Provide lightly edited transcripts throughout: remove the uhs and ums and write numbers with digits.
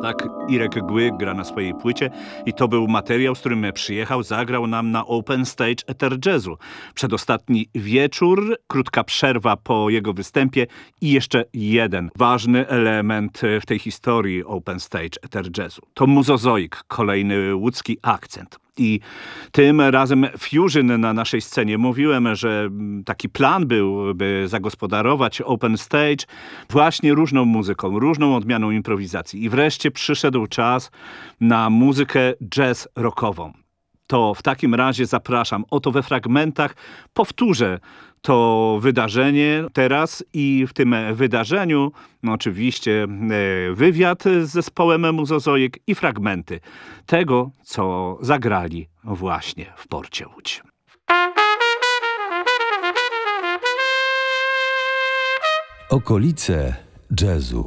Tak, Irek Gły gra na swojej płycie i to był materiał, z którym przyjechał, zagrał nam na Open Stage Ether Jazzu. Przedostatni wieczór, krótka przerwa po jego występie i jeszcze jeden ważny element w tej historii Open Stage Ether Jazzu. To Muzozoik, kolejny łódzki akcent. I tym razem Fusion na naszej scenie. Mówiłem, że taki plan był, by zagospodarować Open Stage właśnie różną muzyką, różną odmianą improwizacji. I wreszcie przyszedł czas na muzykę jazz rockową. To w takim razie zapraszam. Oto we fragmentach powtórzę to wydarzenie teraz i w tym wydarzeniu oczywiście wywiad z zespołem Muzozoik i fragmenty tego, co zagrali właśnie w porcie Łódź. Okolice jazzu.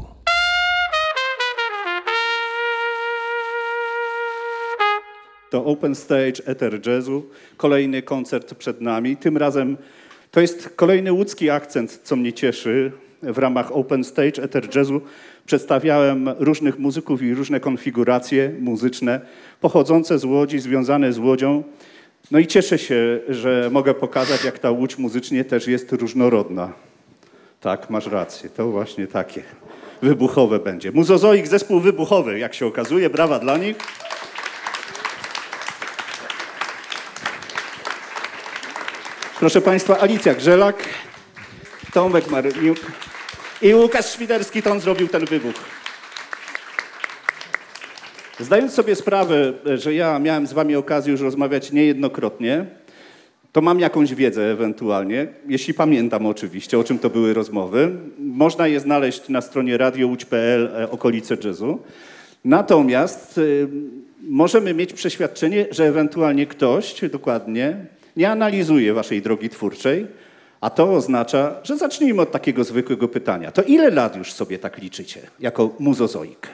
To Open Stage Ether Jazzu, kolejny koncert przed nami. Tym razem to jest kolejny łódzki akcent, co mnie cieszy. W ramach Open Stage Ether Jazzu przedstawiałem różnych muzyków i różne konfiguracje muzyczne pochodzące z Łodzi, związane z Łodzią. No i cieszę się, że mogę pokazać, jak ta Łódź muzycznie też jest różnorodna. Tak, masz rację, to właśnie takie wybuchowe będzie. Muzozoik, zespół wybuchowy, jak się okazuje, brawa dla nich. Proszę Państwa, Alicja Grzelak, Tomek Marniuk i Łukasz Świderski, to on zrobił ten wybuch. Zdając sobie sprawę, że ja miałem z Wami okazję już rozmawiać niejednokrotnie, to mam jakąś wiedzę ewentualnie, jeśli pamiętam oczywiście, o czym to były rozmowy. Można je znaleźć na stronie radiołódź.pl okolice jazzu. Natomiast możemy mieć przeświadczenie, że ewentualnie ktoś dokładnie nie analizuje waszej drogi twórczej, a to oznacza, że zacznijmy od takiego zwykłego pytania. To ile lat już sobie tak liczycie jako Muzozoik?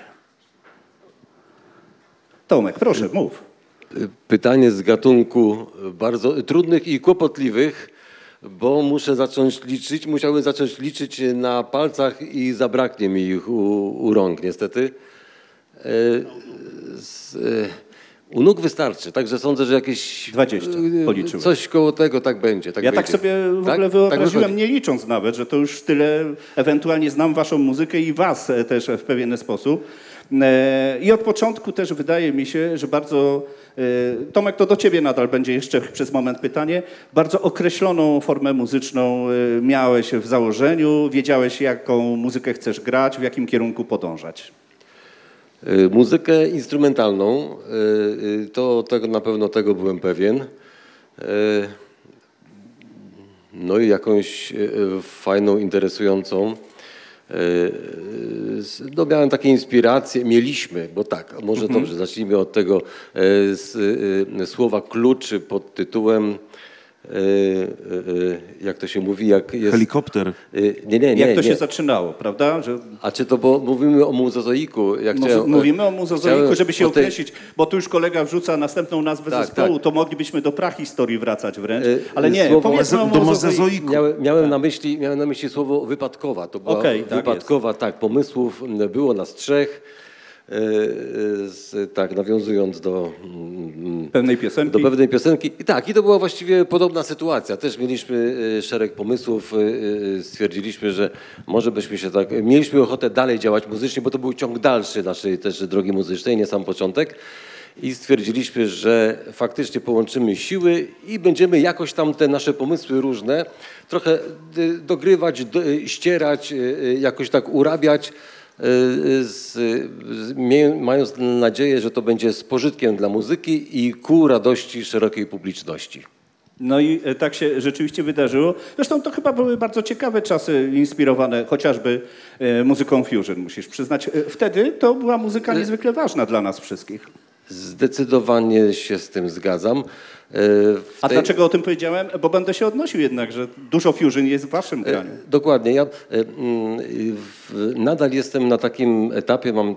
Tomek, proszę, mów. Pytanie z gatunku bardzo trudnych i kłopotliwych, bo musiałbym zacząć liczyć na palcach i zabraknie mi ich u rąk niestety. U nóg wystarczy, także sądzę, że jakieś 20 policzyłem. Coś koło tego tak będzie. Tak ja będzie. Tak sobie w ogóle wyobraziłem, nie licząc nawet, że to już tyle, ewentualnie znam waszą muzykę i was też w pewien sposób. I od początku też wydaje mi się, że bardzo, Tomek, to do ciebie nadal będzie jeszcze przez moment pytanie, bardzo określoną formę muzyczną miałeś w założeniu, wiedziałeś jaką muzykę chcesz grać, w jakim kierunku podążać. Muzykę instrumentalną, to na pewno tego byłem pewien. No i jakąś fajną, interesującą. No miałem takie inspiracje, mieliśmy, bo tak, może dobrze, zacznijmy od tego słowa kluczy pod tytułem, jak to się mówi, jak jest... Helikopter. Jak to się zaczynało, prawda? A czy to, bo mówimy o muzozoiku. Mówimy o muzozoiku, żeby się określić, bo tu już kolega wrzuca następną nazwę zespołu, to moglibyśmy do prahistorii wracać wręcz, ale nie, powiedzmy o muzozoiku. Miałem na myśli słowo wypadkowa, to była wypadkowa, tak, pomysłów, było nas trzech. Tak, nawiązując do pewnej piosenki. I to była właściwie podobna sytuacja. Też mieliśmy szereg pomysłów, stwierdziliśmy, że może byśmy się tak... Mieliśmy ochotę dalej działać muzycznie, bo to był ciąg dalszy naszej też drogi muzycznej, nie sam początek. I stwierdziliśmy, że faktycznie połączymy siły i będziemy jakoś tam te nasze pomysły różne trochę dogrywać, ścierać, jakoś tak urabiać, mając nadzieję, że to będzie z pożytkiem dla muzyki i ku radości szerokiej publiczności. No i tak się rzeczywiście wydarzyło. Zresztą to chyba były bardzo ciekawe czasy, inspirowane chociażby muzyką fusion, musisz przyznać. Wtedy to była muzyka niezwykle ważna dla nas wszystkich. Zdecydowanie się z tym zgadzam. A dlaczego o tym powiedziałem? Bo będę się odnosił jednak, że dużo fusion jest w waszym graniu. Dokładnie. Ja nadal jestem na takim etapie, mam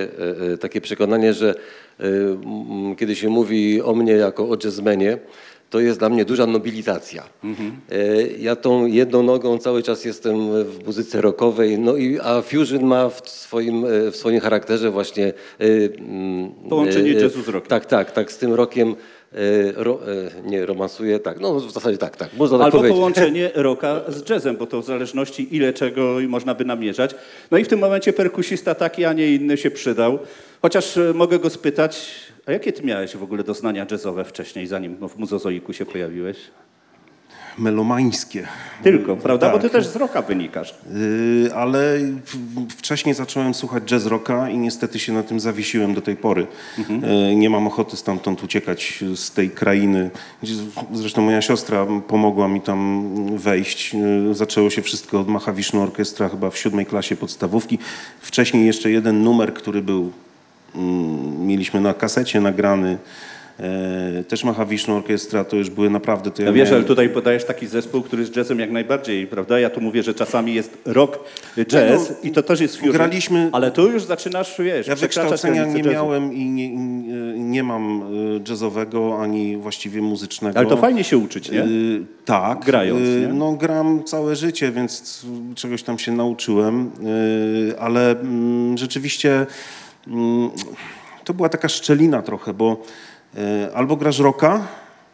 takie przekonanie, że kiedy się mówi o mnie jako o jazzmenie, to jest dla mnie duża nobilitacja. Ja tą jedną nogą cały czas jestem w muzyce rockowej, a fusion ma w swoim charakterze właśnie... Połączenie jazzu z rockiem. Tak, z tym rockiem nie romansuje, tak, no w zasadzie tak, można tak Albo powiedzieć. połączenie rocka z jazzem, bo to w zależności ile czego można by namierzać. No i w tym momencie perkusista taki, a nie inny się przydał. Chociaż mogę go spytać, a jakie ty miałeś w ogóle doznania jazzowe wcześniej, zanim w Muzozoiku się pojawiłeś? Melomańskie. Tylko, prawda? Tak. Bo ty też z rocka wynikasz. Ale wcześniej zacząłem słuchać jazz rocka i niestety się na tym zawiesiłem do tej pory. Nie mam ochoty stamtąd uciekać z tej krainy. Zresztą moja siostra pomogła mi tam wejść. Zaczęło się wszystko od Mahavishnu Orkiestra chyba w 7. klasie podstawówki. Wcześniej jeszcze jeden numer, który był, mieliśmy na kasecie nagrany. Też Mahavishnu Orkiestra, to już były naprawdę... To ja No wiesz, miałem... ale tutaj podajesz taki zespół, który z jazzem jak najbardziej, prawda? Ja tu mówię, że czasami jest rock, jazz i to też jest fusion. Graliśmy... Ale tu już zaczynasz, wiesz, Ja przekraczać wykształcenia granice nie jazzu. miałem i nie mam jazzowego, ani właściwie muzycznego. Ale to fajnie się uczyć, nie? Tak. Grając, nie? No gram całe życie, więc czegoś tam się nauczyłem, ale rzeczywiście to była taka szczelina trochę, bo albo grasz rocka,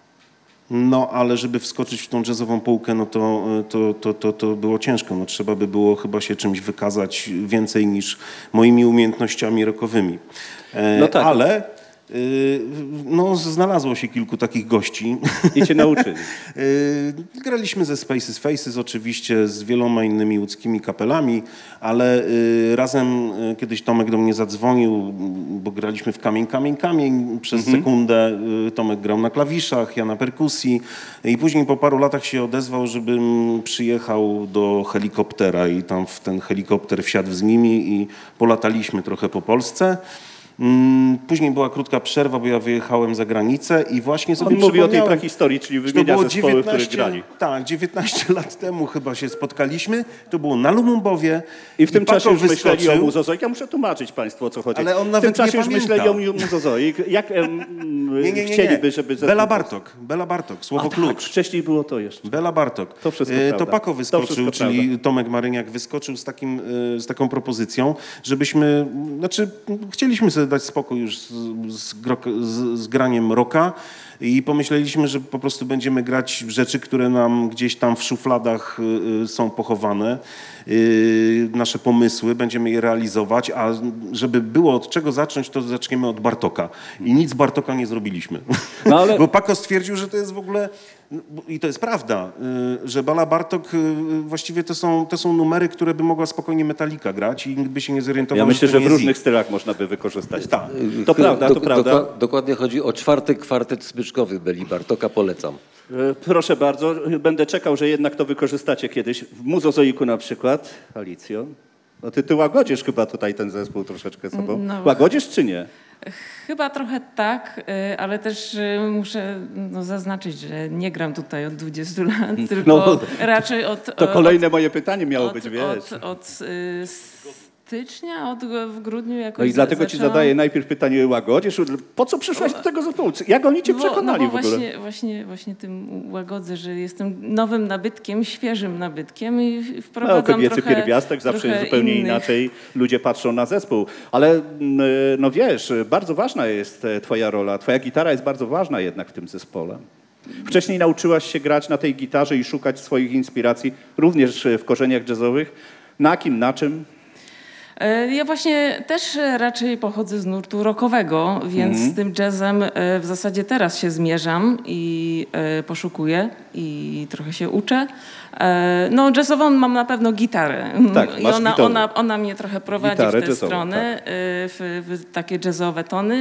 no ale żeby wskoczyć w tą jazzową półkę, no to było ciężko. No, trzeba by było chyba się czymś wykazać więcej niż moimi umiejętnościami rockowymi. No tak. Ale no, znalazło się kilku takich gości. I cię nauczyli. Graliśmy ze Spaces Faces oczywiście, z wieloma innymi łódzkimi kapelami, ale razem kiedyś Tomek do mnie zadzwonił, bo graliśmy w Kamień. Przez sekundę Tomek grał na klawiszach, ja na perkusji i później po paru latach się odezwał, żebym przyjechał do helikoptera i tam w ten helikopter wsiadł z nimi i polataliśmy trochę po Polsce. Później była krótka przerwa, bo ja wyjechałem za granicę i właśnie sobie On mówi o tej przypomniałem, prahistorii, czyli że to wymienia było zespoły, które grali. Tak, 19 lat temu chyba się spotkaliśmy. To było na Lumumbowie. I w tym czasie Paco już myśleli o wyskoczył. Muzozoik. Ja muszę tłumaczyć państwu, o co chodzi. Ale on w nawet tym czasie nie już pamięta. myśleli o Muzozoik. Jak Nie. chcieliby, żeby... Bela Bartok, słowo klucz. Tak, wcześniej było to jeszcze. Bela Bartok. To wszystko To prawda. Paco To wyskoczył, wszystko czyli prawda. Tomek Maryniak wyskoczył z taką propozycją, żebyśmy, chcieliśmy sobie dać spokój już z graniem rocka i pomyśleliśmy, że po prostu będziemy grać rzeczy, które nam gdzieś tam w szufladach są pochowane, nasze pomysły, będziemy je realizować, a żeby było od czego zacząć, to zaczniemy od Bartoka. I nic Bartoka nie zrobiliśmy. No ale- Bo Paco stwierdził, że to jest w ogóle, i to jest prawda, że Bela Bartok właściwie to są numery, które by mogła spokojnie Metallica grać i nikt by się nie zorientował, Ja myślę, to że nie w jest różnych ich. stylach można by wykorzystać. Tak. To prawda, to prawda. Dokładnie chodzi o 4. kwartet smyczkowy Beli Bartoka, polecam. Proszę bardzo, będę czekał, że jednak to wykorzystacie kiedyś. W Muzozoiku na przykład. Alicjo, no ty łagodzisz chyba tutaj ten zespół troszeczkę sobą. No. Łagodzisz czy nie? Chyba trochę tak, ale też muszę zaznaczyć, że nie gram tutaj od 20 lat, tylko raczej To kolejne moje pytanie miało być, wiesz. Od stycznia, w grudniu jakoś No i dlatego ci zaczęłam. zadaję najpierw pytanie, łagodzisz? Po co przyszłaś do tego zespołu? Jak oni cię przekonali bo w ogóle? Właśnie tym łagodzę, że jestem nowym nabytkiem, świeżym nabytkiem i wprowadzam No, kobiecy trochę, pierwiastek zawsze trochę zupełnie innych. inaczej ludzie patrzą na zespół. Ale no wiesz, bardzo ważna jest twoja rola. Twoja gitara jest bardzo ważna jednak w tym zespole. Wcześniej nauczyłaś się grać na tej gitarze i szukać swoich inspiracji, również w korzeniach jazzowych. Na kim, na czym? Ja właśnie też raczej pochodzę z nurtu rockowego, więc z tym jazzem w zasadzie teraz się zmierzam i poszukuję i trochę się uczę. No jazzową mam na pewno gitarę. Tak, I masz gitarę. ona mnie trochę prowadzi Gitarę w tę jazzową, stronę, w takie jazzowe tony.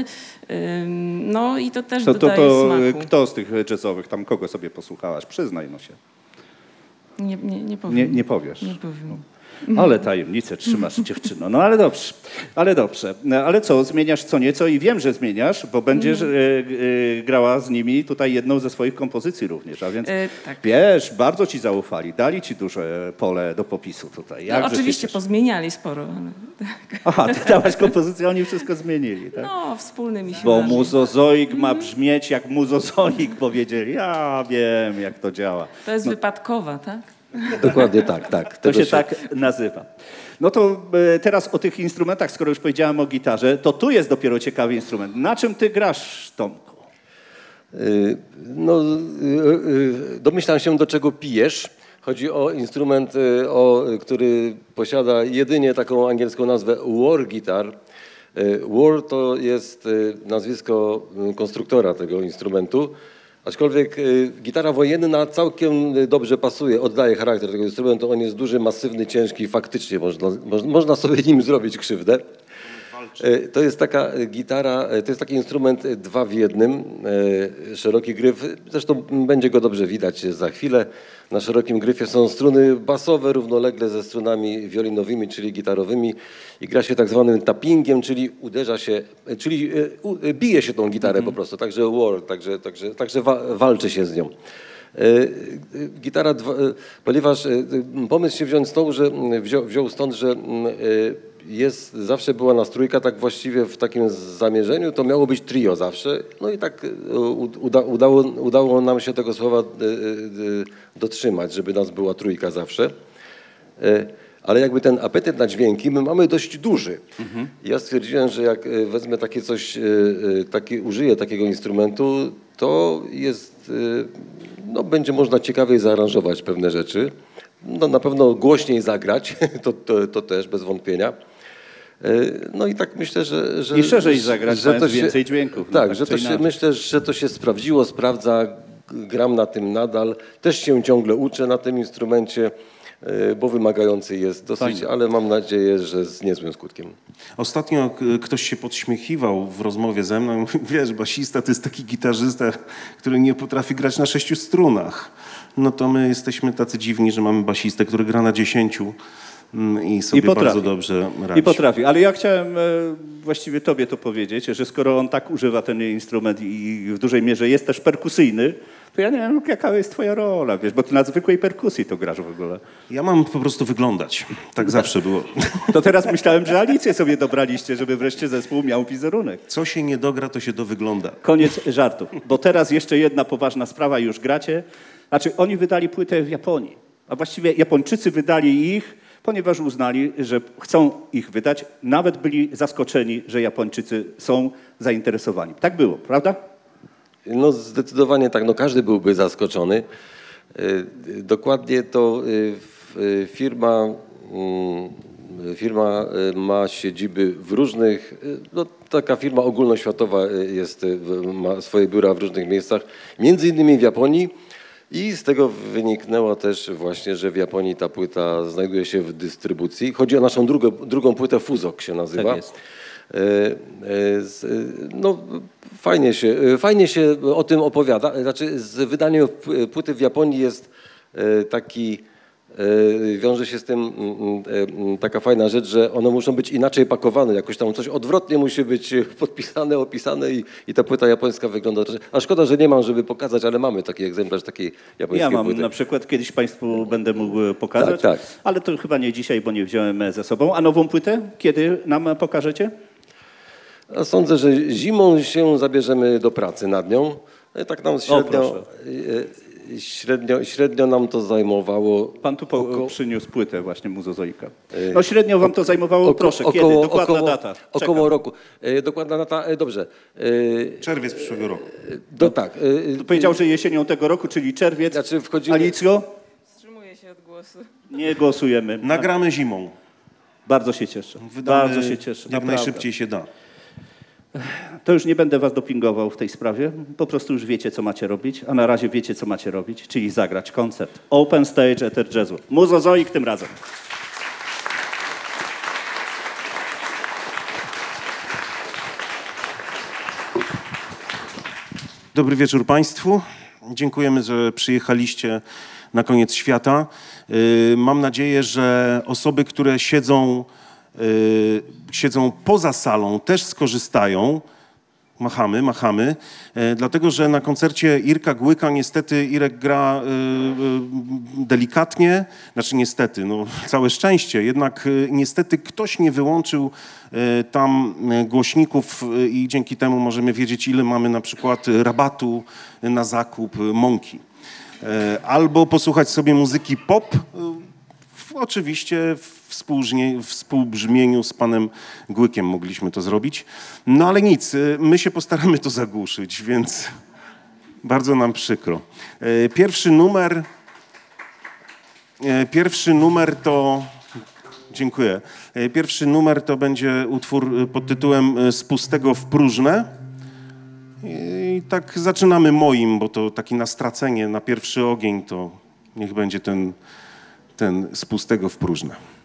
No i to też To dodaje smaku. kto z tych jazzowych, tam kogo sobie posłuchałaś? Przyznaj no się. Nie powiem. Nie powiesz. Nie powiem. Ale tajemnicę trzymasz, dziewczyno. No ale dobrze, ale dobrze. Ale co, zmieniasz co nieco i wiem, że zmieniasz, bo będziesz grała z nimi tutaj jedną ze swoich kompozycji również, a więc tak. wiesz, bardzo ci zaufali, dali ci duże pole do popisu tutaj. No, oczywiście pozmieniali sporo. Ale tak. Aha, ty dałaś kompozycję, oni wszystko zmienili, tak? No, wspólny mi się Bo marzy. muzozoik ma brzmieć jak muzozoik, powiedzieli. Ja wiem, jak to działa. To jest wypadkowa, tak? Dokładnie tak. To się tak nazywa. No to teraz o tych instrumentach, skoro już powiedziałem o gitarze, to tu jest dopiero ciekawy instrument. Na czym ty grasz, Tomku? No, domyślam się, do czego pijesz. Chodzi o instrument, który posiada jedynie taką angielską nazwę war guitar. War to jest nazwisko konstruktora tego instrumentu, aczkolwiek gitara wojenna całkiem dobrze pasuje, oddaje charakter tego instrumentu. On jest duży, masywny, ciężki, faktycznie można sobie nim zrobić krzywdę. To jest taka gitara, to jest taki instrument 2 w 1, szeroki gryf, zresztą będzie go dobrze widać za chwilę. Na szerokim gryfie są struny basowe równolegle ze strunami wiolinowymi, czyli gitarowymi i gra się tak zwanym tappingiem, czyli uderza się, czyli bije się tą gitarę po prostu, także war, także walczy się z nią. Gitara, ponieważ pomysł się wziął stąd, że zawsze była nas trójka, tak właściwie w takim zamierzeniu, to miało być trio zawsze. No i tak udało nam się tego słowa dotrzymać, żeby nas była trójka zawsze. Ale jakby ten apetyt na dźwięki my mamy dość duży. Ja stwierdziłem, że jak wezmę takie coś, użyję takiego instrumentu, to jest, no, będzie można ciekawiej zaaranżować pewne rzeczy. No, na pewno głośniej zagrać, to też bez wątpienia. No i tak myślę, że i szerzej zagrać, że to więcej dźwięków. Tak, myślę, że to się sprawdziło, sprawdza, gram na tym nadal. Też się ciągle uczę na tym instrumencie, bo wymagający jest dosyć, fajnie. Ale mam nadzieję, że z niezłym skutkiem. Ostatnio ktoś się podśmiechiwał w rozmowie ze mną. Wiesz, basista to jest taki gitarzysta, który nie potrafi grać na 6 strunach. No to my jesteśmy tacy dziwni, że mamy basistę, który gra na 10 i sobie bardzo dobrze radzi. I potrafi, ale ja chciałem właściwie tobie to powiedzieć, że skoro on tak używa ten instrument i w dużej mierze jest też perkusyjny, to ja nie wiem, jaka jest twoja rola, wiesz, bo ty na zwykłej perkusji to grasz w ogóle. Ja mam po prostu wyglądać. Tak zawsze było. To teraz myślałem, że Alicję sobie dobraliście, żeby wreszcie zespół miał wizerunek. Co się nie dogra, to się dowygląda. Koniec żartów, bo teraz jeszcze jedna poważna sprawa, już gracie. Znaczy, oni wydali płytę w Japonii, a właściwie Japończycy wydali ich, ponieważ uznali, że chcą ich wydać. Nawet byli zaskoczeni, że Japończycy są zainteresowani. Tak było, prawda? No zdecydowanie tak, no każdy byłby zaskoczony. Dokładnie to firma ma siedziby w różnych, no taka firma ogólnoświatowa ma swoje biura w różnych miejscach, między innymi w Japonii. I z tego wyniknęło też właśnie, że w Japonii ta płyta znajduje się w dystrybucji. Chodzi o naszą drugą płytę, Fuzok się nazywa. Tak jest. No, fajnie się o tym opowiada. Znaczy, z wydaniem płyty w Japonii jest taki, wiąże się z tym taka fajna rzecz, że one muszą być inaczej pakowane, jakoś tam coś odwrotnie musi być podpisane, opisane i ta płyta japońska wygląda. A szkoda, że nie mam, żeby pokazać, ale mamy taki egzemplarz takiej japońskiej płyty. Ja mam na przykład, kiedyś Państwu będę mógł pokazać, tak. Ale to chyba nie dzisiaj, bo nie wziąłem ze sobą. A nową płytę kiedy nam pokażecie? Sądzę, że zimą się zabierzemy do pracy nad nią. Tak nam średnio nam to zajmowało. Pan tu przyniósł płytę właśnie Muzozoika. No średnio wam to zajmowało, proszę, kiedy? Dokładna data. Około roku. Dokładna data, dobrze. Czerwiec przyszłego roku. Tak. Powiedział, że jesienią tego roku, czyli czerwiec. Znaczy wchodzimy... Alicjo? Wstrzymuję się od głosu. Nie głosujemy. Nagramy zimą. Bardzo się cieszę. Bardzo się cieszę. Jak najszybciej się da. To już nie będę was dopingował w tej sprawie. Po prostu już wiecie, co macie robić, a na razie wiecie, co macie robić, czyli zagrać koncert. Open Stage Ether Jazzu. Muzozoik tym razem. Dobry wieczór Państwu. Dziękujemy, że przyjechaliście na koniec świata. Mam nadzieję, że osoby, które siedzą poza salą, też skorzystają. Machamy, dlatego że na koncercie Irka Głyka niestety Irek gra delikatnie, znaczy niestety, no całe szczęście, jednak niestety ktoś nie wyłączył tam głośników i dzięki temu możemy wiedzieć, ile mamy na przykład rabatu na zakup mąki. Albo posłuchać sobie muzyki pop, oczywiście w współbrzmieniu z panem Głykiem mogliśmy to zrobić. No ale nic, my się postaramy to zagłuszyć, więc bardzo nam przykro. Pierwszy numer to... Dziękuję. Pierwszy numer to będzie utwór pod tytułem Z pustego w próżne. I tak zaczynamy moim, bo to taki na stracenie, na pierwszy ogień, to niech będzie ten z pustego w próżne.